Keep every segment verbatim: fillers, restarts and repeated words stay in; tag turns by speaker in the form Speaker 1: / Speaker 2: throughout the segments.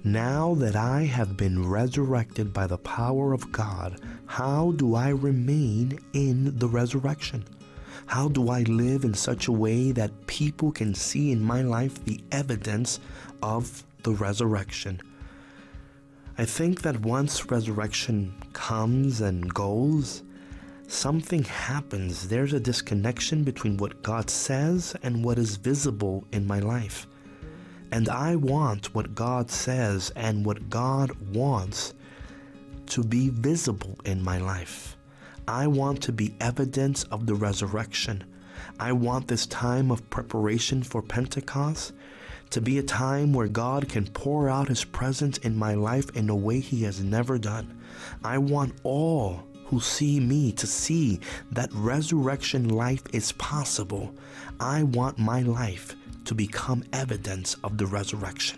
Speaker 1: Now that I have been resurrected by the power of God, how do I remain in the resurrection? How do I live in such a way that people can see in my life the evidence of the resurrection? I think that once resurrection comes and goes, something happens. There's a disconnection between what God says and what is visible in my life. And I want what God says and what God wants to be visible in my life. I want to be evidence of the resurrection. I want this time of preparation for Pentecost to be a time where God can pour out His presence in my life in a way He has never done. I want all who see me to see that resurrection life is possible. I want my life to become evidence of the resurrection.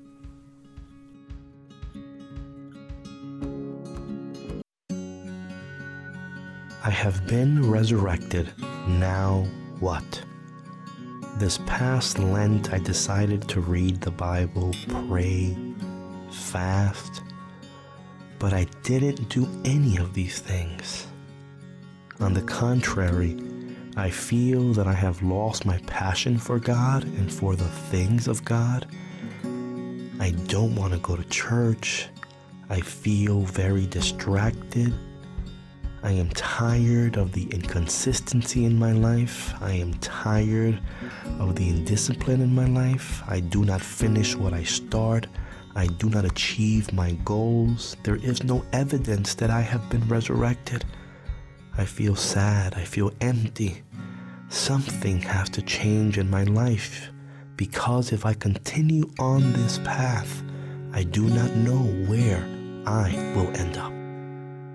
Speaker 1: I have been resurrected. Now what? This past Lent, I decided to read the Bible, pray, fast, but I didn't do any of these things. On the contrary, I feel that I have lost my passion for God and for the things of God. I don't want to go to church. I feel very distracted. I am tired of the inconsistency in my life. I am tired of the indiscipline in my life. I do not finish what I start. I do not achieve my goals. There is no evidence that I have been resurrected. I feel sad. I feel empty. Something has to change in my life, because if I continue on this path, I do not know where I will end up.